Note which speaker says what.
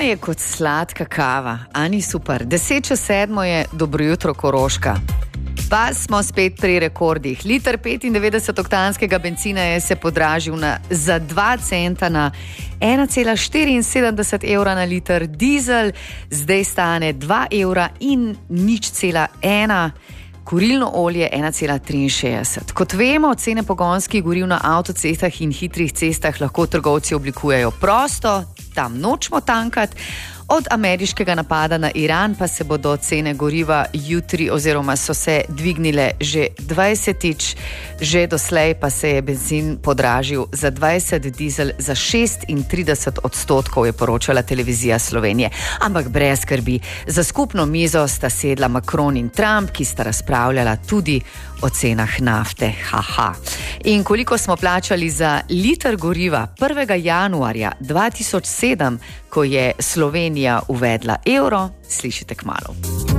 Speaker 1: je kot sladka kava, a ni super. 6:50 je dobro jutro Koroška. Pa smo spet pri rekordih. Liter 95-oktanskega bencina je se podražil za 2 centa na 1,74 evra na liter. Dizel zdaj stane 2 evra in 0,1. Kurilno olje 1,63. Kot vemo, cene pogonskih goriv na avtocestah in hitrih cestah lahko trgovci oblikujejo prosto, tam nočemo tankati. Od ameriškega napada na Iran pa se bodo cene goriva jutri oziroma so se dvignile že 20-tič, že doslej pa se je benzin podražil za 20, dizel za 36%, je poročala televizija Slovenije. Ampak brez skrbi, za skupno mizo sta sedla Macron in Trump, ki sta razpravljala tudi o cenah nafte. Haha. In koliko smo plačali za liter goriva 1. januarja 2007, ko je Slovenija uvedla evro, slišite kmalu.